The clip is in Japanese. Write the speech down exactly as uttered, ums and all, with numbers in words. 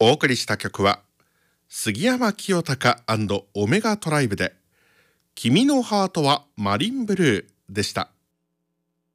お送りした曲は杉山清貴&オメガトライブで君のハートはマリンブルーでした。